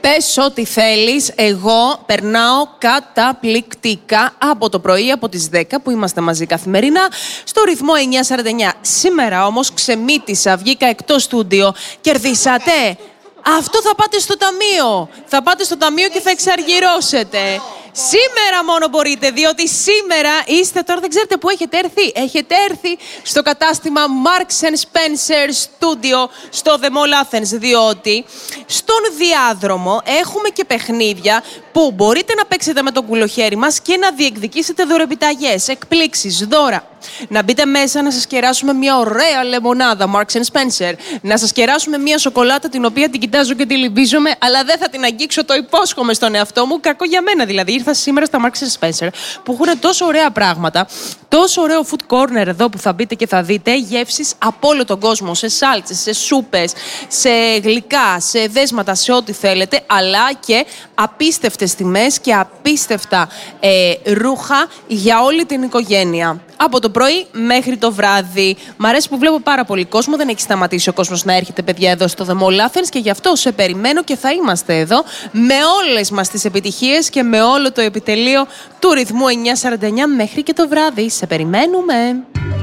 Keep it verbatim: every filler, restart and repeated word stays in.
Πες ό,τι θέλεις, εγώ περνάω καταπληκτικά από το πρωί, από τις δέκα που είμαστε μαζί καθημερινά, στο ρυθμό εννιά σαράντα εννιά. Σήμερα όμως ξεμύτησα, βγήκα εκτός στούντιο, κερδίσατε. Αυτό θα πάτε στο ταμείο. Θα πάτε στο ταμείο και θα εξαργυρώσετε. Σήμερα μόνο μπορείτε, διότι σήμερα είστε, τώρα δεν ξέρετε που έχετε έρθει. Έχετε έρθει στο κατάστημα Marks and Spencer Studio στο The Mall Athens, διότι στον διάδρομο έχουμε και παιχνίδια που μπορείτε να παίξετε με το κουλοχέρι μας και να διεκδικήσετε δωρεπιταγές, εκπλήξεις, δώρα. Να μπείτε μέσα να σας κεράσουμε μια ωραία λεμονάδα Marks and Spencer. Να σας κεράσουμε μια σοκολάτα την οποία την κοιτάζω και τη λυμπίζομαι, αλλά δεν θα την αγγίξω, το υπόσχομαι στον εαυτό μου. Κακό για μένα δηλαδή. Ήρθα σήμερα στα Marks and Spencer που έχουν τόσο ωραία πράγματα, τόσο ωραίο food corner εδώ που θα μπείτε και θα δείτε γεύσεις από όλο τον κόσμο, σε σάλτσες, σε σούπες, σε γλυκά, σε δέσματα, σε ό,τι θέλετε, αλλά και απίστευτες τιμές και απίστευτα ε, ρούχα για όλη την οικογένεια. Από το πρωί μέχρι το βράδυ. Μ' αρέσει που βλέπω πάρα πολύ κόσμο. Δεν έχει σταματήσει ο κόσμος να έρχεται, παιδιά, εδώ στο The Mall Athens και γι' αυτό σε περιμένω και θα είμαστε εδώ με όλες μας τις επιτυχίες και με όλο το επιτελείο του ρυθμού εννιά σαράντα εννιά μέχρι και το βράδυ. Σε περιμένουμε.